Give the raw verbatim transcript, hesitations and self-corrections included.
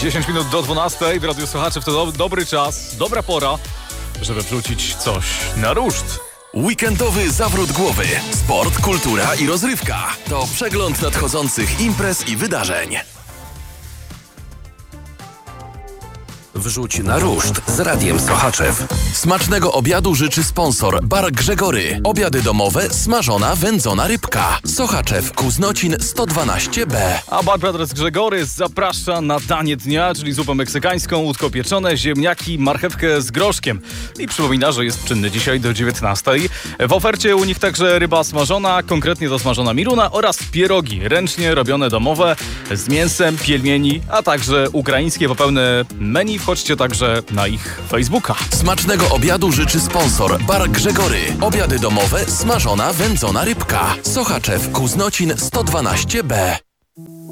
dziesięć minut do dwunastej w Radiu Słuchaczów to do, dobry czas, dobra pora, żeby wrzucić coś na ruszt. Weekendowy zawrót głowy. Sport, kultura i rozrywka. To przegląd nadchodzących imprez i wydarzeń. Wrzuć na ruszt z Radiem Sochaczew. Smacznego obiadu życzy sponsor Bar Grzegory. Obiady domowe, smażona, wędzona rybka. Sochaczew, Kuznocin sto dwanaście B. A Bar Brothers Grzegory zaprasza na danie dnia, czyli zupę meksykańską, łódko pieczone, ziemniaki, marchewkę z groszkiem. I przypomina, że jest czynny dzisiaj do dziewiętnastej. W ofercie u nich także ryba smażona, konkretnie to smażona miruna oraz pierogi ręcznie robione domowe z mięsem, pielmieni, a także ukraińskie popełne menu. Wchodźcie także na ich Facebooka. Smacznego obiadu życzy sponsor Bar Grzegory. Obiady domowe, smażona, wędzona rybka. Sochaczew, Kuznocin sto dwanaście B.